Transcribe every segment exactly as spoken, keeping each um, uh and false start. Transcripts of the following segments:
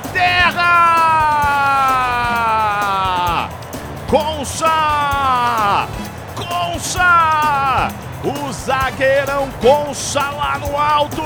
Inglaterra! Konsa! Konsa! O zagueirão Konsa lá no alto!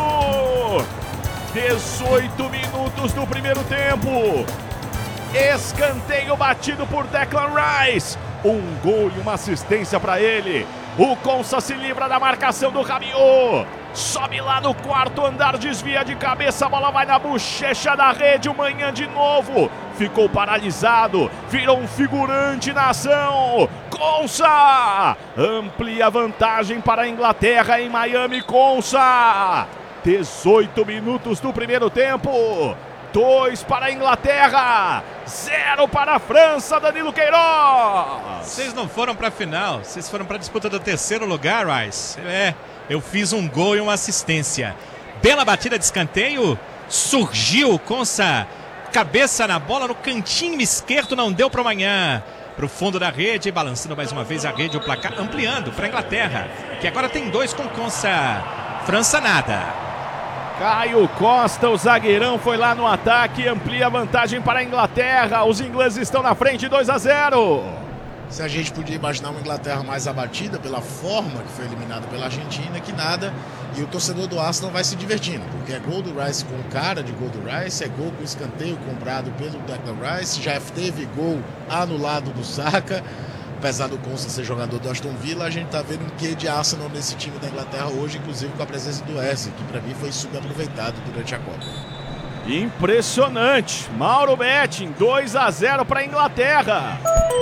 dezoito minutos do primeiro tempo. Escanteio batido por Declan Rice. Um gol e uma assistência para ele. O Konsa se livra da marcação do Rabiot. Sobe lá no quarto andar, desvia de cabeça, a bola vai na bochecha da rede. O Manhã de novo ficou paralisado, virou um figurante na ação. Konsa amplia a vantagem para a Inglaterra em Miami. Konsa, dezoito minutos do primeiro tempo. dois para a Inglaterra, zero para a França. Danilo Queiroz. Vocês não foram para a final, vocês foram para a disputa do terceiro lugar, Rice. É, eu fiz um gol e uma assistência. Bela batida de escanteio, surgiu Konsa, cabeça na bola no cantinho esquerdo, não deu para o Manhã. Para o fundo da rede, balançando mais uma vez a rede, o placar ampliando para a Inglaterra, que agora tem dois com Konsa. França nada. Caio Costa, o zagueirão, foi lá no ataque, amplia a vantagem para a Inglaterra. Os ingleses estão na frente, dois a zero. Se a gente podia imaginar uma Inglaterra mais abatida pela forma que foi eliminada pela Argentina, que nada. E o torcedor do Arsenal vai se divertindo, porque é gol do Rice com cara de gol do Rice, é gol com escanteio comprado pelo Declan Rice, já teve gol anulado do Saka. Apesar do Konsa ser jogador do Aston Villa, a gente tá vendo um quê de Arsenal nesse time da Inglaterra hoje, inclusive com a presença do Eze, que para mim foi subaproveitado durante a Copa. Impressionante. Mauro Betting, dois a zero para a Inglaterra.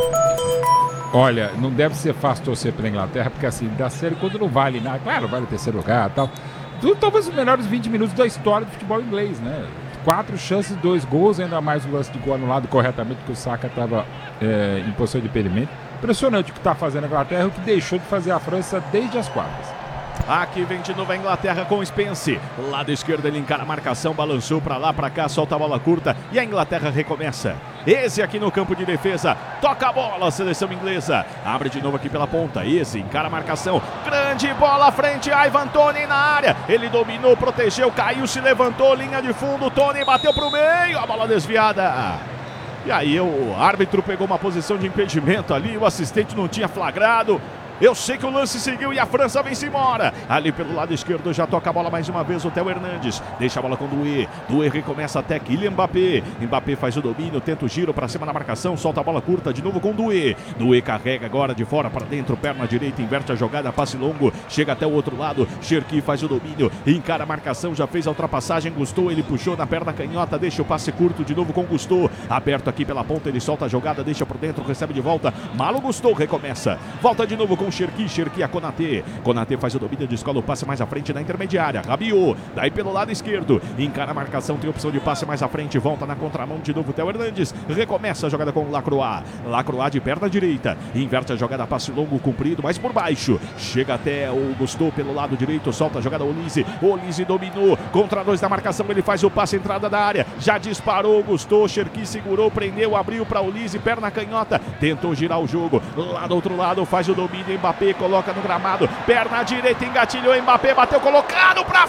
Olha, não deve ser fácil torcer pela Inglaterra, porque assim, da série quando não vale nada, claro, vale terceiro lugar e tal. Tudo, talvez os melhores vinte minutos da história do futebol inglês, né? Quatro chances, dois gols, ainda mais o lance de gol anulado corretamente, que o Saka estava é, em posição de impedimento. Impressionante o que está fazendo a Inglaterra, o que deixou de fazer a França desde as quartas. Aqui vem de novo a Inglaterra com o Spence. Lado esquerdo ele encara a marcação, balançou para lá, para cá, solta a bola curta e a Inglaterra recomeça. Eze aqui no campo de defesa, toca a bola, a seleção inglesa. Abre de novo aqui pela ponta, Eze encara a marcação. Grande bola à frente, Ivan Toney na área. Ele dominou, protegeu, caiu, se levantou, linha de fundo. Toney bateu para o meio, a bola desviada. E aí o árbitro pegou uma posição de impedimento ali, o assistente não tinha flagrado. Eu sei que o lance seguiu e a França vem-se embora. Ali pelo lado esquerdo já toca a bola mais uma vez o Theo Hernandes. Deixa a bola com o Doué. Doué recomeça até Kylian Mbappé. Mbappé faz o domínio, tenta o giro para cima da marcação, solta a bola curta de novo com o Doué. Doué carrega agora de fora para dentro, perna direita, inverte a jogada, passe longo, chega até o outro lado. Cherki faz o domínio, encara a marcação, já fez a ultrapassagem, Gusto, ele puxou na perna canhota, deixa o passe curto de novo com o Gusto. Aberto aqui pela ponta, ele solta a jogada, deixa por dentro, recebe de volta. Malo Gusto recomeça. Volta de novo com o Cherki, Cherki a Konaté. Konaté faz o domínio, descola o passe mais à frente na intermediária. Rabiot, daí pelo lado esquerdo, encara a marcação, tem opção de passe mais à frente, volta na contramão de novo Theo Hernandes. Recomeça a jogada com o Lacroix. Lacroix de perna direita, inverte a jogada, passe longo, comprido, mas por baixo. Chega até o Gusto pelo lado direito, solta a jogada Olise. Olise dominou, contra dois da marcação, ele faz o passe, entrada da área, já disparou o Gusto, Cherki segurou, prendeu, abriu para Olise, perna canhota, tentou girar o jogo. Lá do outro lado faz o domínio, Mbappé coloca no gramado, perna direita, engatilhou, Mbappé bateu, colocado para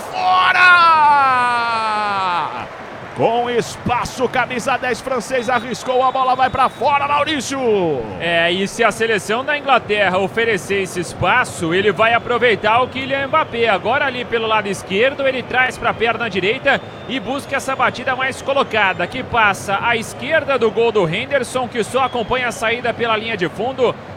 fora! Com espaço, camisa dez francês arriscou, a bola vai para fora, Maurício! É, e se a seleção da Inglaterra oferecer esse espaço, ele vai aproveitar o Kylian Mbappé. Agora ali pelo lado esquerdo, ele traz para a perna direita e busca essa batida mais colocada, que passa à esquerda do gol do Henderson, que só acompanha a saída pela linha de fundo.